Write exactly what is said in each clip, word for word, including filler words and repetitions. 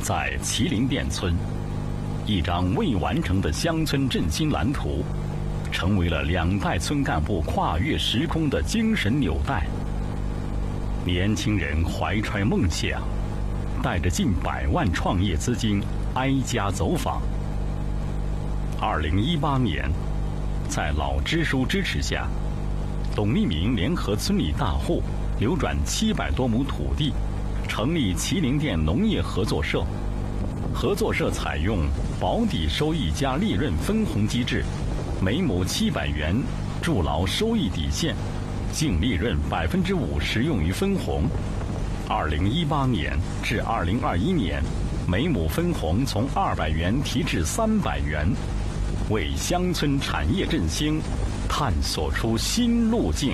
在麒麟店村，一张未完成的乡村振兴蓝图，成为了两代村干部跨越时空的精神纽带。年轻人怀揣梦想，带着近百万创业资金挨家走访。二零一八年，在老支书支持下，董立明联合村里大户流转七百多亩土地，成立麒麟店农业合作社。合作社采用保底收益加利润分红机制，每亩七百元筑牢收益底线，净利润百分之五十用于分红。二零一八年至二零二一年，每亩分红从二百元提至三百元，为乡村产业振兴探索出新路径。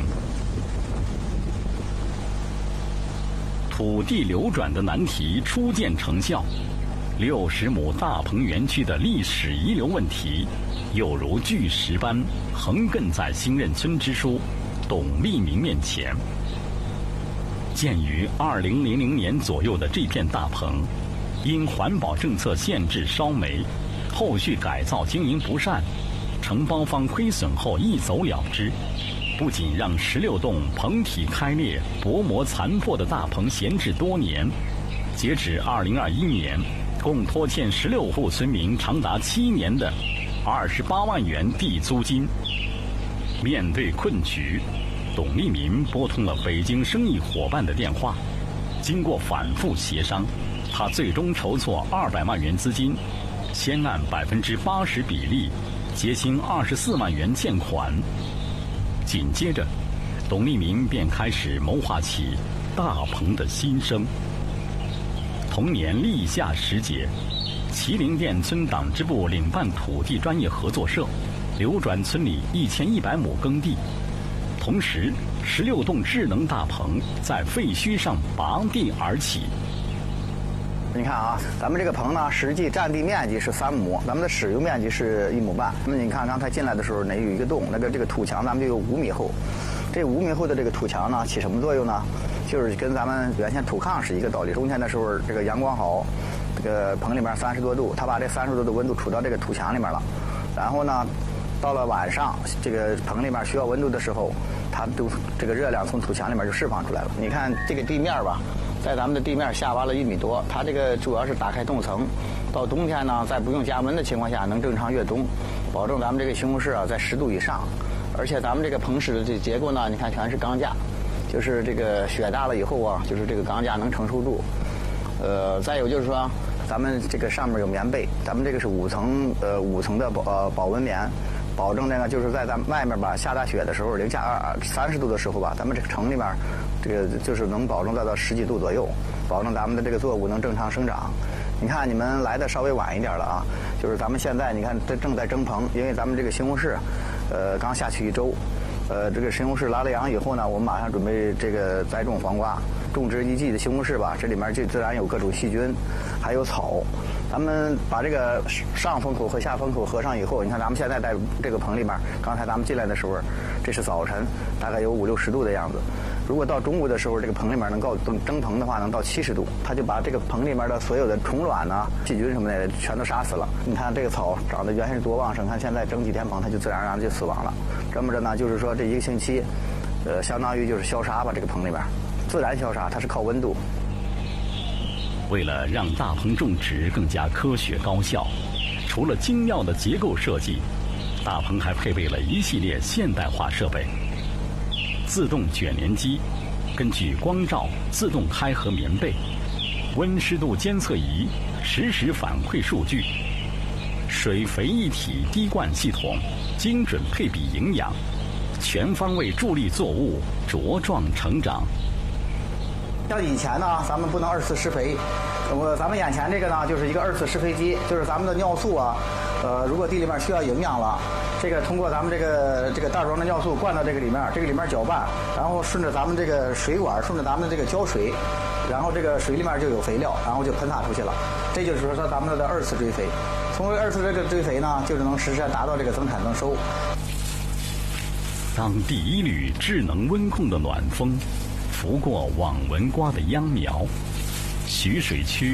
土地流转的难题初见成效，六十亩大棚园区的历史遗留问题，又如巨石般横亘在新任村支书董立明面前。鉴于二零零零年左右的这片大棚，因环保政策限制烧煤，后续改造经营不善，承包方亏损后一走了之，不仅让十六栋棚体开裂、薄膜残破的大棚闲置多年，截止二零二一年，共拖欠十六户村民长达七年的二十八万元地租金。面对困局，董立明拨通了北京生意伙伴的电话，经过反复协商，他最终筹措二百万元资金，先按百分之八十比例结清二十四万元欠款。紧接着，董立明便开始谋划起大棚的新生。同年立夏时节，麒麟店村党支部领办土地专业合作社，流转村里一千一百亩耕地。同时，十六栋智能大棚在废墟上拔地而起。 你看啊，咱们这个棚呢，实际占地面积是三亩，咱们的使用面积是一亩半。那么你看刚才进来的时候，那有一个洞，那个这个土墙咱们就有五米厚。这五米厚的这个土墙呢，起什么作用呢？就是跟咱们原先土炕是一个道理。冬天的时候，这个阳光好，这个棚里面三十多度，它把这三十多度温度储到这个土墙里面了。然后呢，到了晚上，这个棚里面需要温度的时候，它都这个热量从土墙里面就释放出来了。你看这个地面吧，在咱们的地面下挖了一米多，它这个主要是打开洞层，到冬天呢，在不用加温的情况下能正常越冬，保证咱们这个西红柿啊在十度以上。而且咱们这个棚室的这结构呢，你看全是钢架，就是这个雪大了以后啊，就是这个钢架能承受住。呃，再有就是说，咱们这个上面有棉被，咱们这个是五层呃五层的保呃保温棉。保证这个就是在咱们外面吧，下大雪的时候，零下二三十度的时候吧，咱们这个城里面，这个就是能保证在到十几度左右，保证咱们的这个作物能正常生长。你看你们来的稍微晚一点了啊，就是咱们现在你看这正在蒸棚，因为咱们这个西红柿，呃，刚下去一周，呃，这个西红柿拉了秧以后呢，我们马上准备这个栽种黄瓜。种植一季的西红柿吧，这里面就自然有各种细菌，还有草。咱们把这个上风口和下风口合上以后，你看咱们现在在这个棚里面，刚才咱们进来的时候，这是早晨，大概有五六十度的样子。如果到中午的时候，这个棚里面能够蒸棚的话，能到七十度，它就把这个棚里面的所有的虫卵呐、细菌什么的全都杀死了。你看这个草长得原先是多旺盛，看现在蒸几天棚，它就自然而然就死亡了。这么着呢，就是说这一个星期，呃，相当于就是消杀吧，这个棚里面。自然消杀，它是靠温度。 为了让大棚种植更加科学高效，除了精妙的结构设计，大棚还配备了一系列现代化设备：自动卷帘机，根据光照自动开合棉被；温湿度监测仪，实时反馈数据；水肥一体滴灌系统，精准配比营养，全方位助力作物茁壮成长。 像以前呢，咱们不能二次施肥，我咱们眼前这个呢，就是一个二次施肥机，就是咱们的尿素啊，呃，如果地里面需要营养了，这个通过咱们这个这个袋装的尿素灌到这个里面，这个里面搅拌，然后顺着咱们这个水管，顺着咱们的这个浇水，然后这个水里面就有肥料，然后就喷洒出去了。这就是说咱们的二次追肥。从二次这个追肥呢，就是能实现达到这个增产增收。 当第一缕智能温控的暖风拂过网纹瓜的秧苗，徐水区